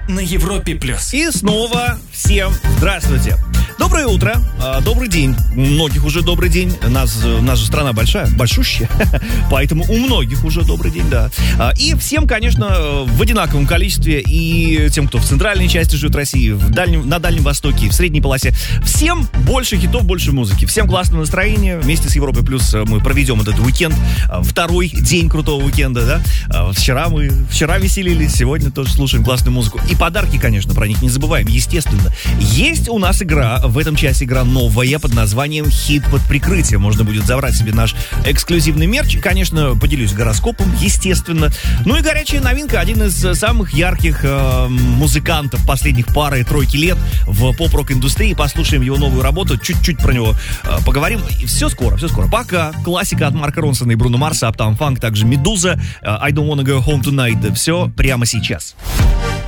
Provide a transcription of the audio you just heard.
на Европе+. И снова всем здравствуйте. Доброе утро, добрый день. У многих уже добрый день. У нас же страна большая, большущая, поэтому у многих уже добрый день, да. И всем, конечно, в одинаковом количестве, и тем, кто в центральной части живет России, на Дальнем Востоке, в средней полосе. Всем больше хитов, больше музыки. Всем классного настроения. Вместе с Европой Плюс мы проведем этот уикенд. Второй день крутого уикенда, да. Вчера веселились, сегодня тоже слушаем классную музыку. И подарки, конечно, про них не забываем, естественно. Есть у нас игра, в этом часе игра новая под названием «Хит под прикрытием». Можно будет забрать себе наш эксклюзивный мерч. Конечно, поделюсь гороскопом, естественно. Ну и горячая новинка. Один из самых ярких музыкантов последних пары-тройки лет в поп-рок индустрии. Послушаем его новую работу, чуть-чуть про него поговорим. И все скоро. Пока. Классика от Марка Ронсона и Бруно Марса, Uptown Funk, также Медуза, I Don't Wanna Go Home Tonight. Все прямо сейчас.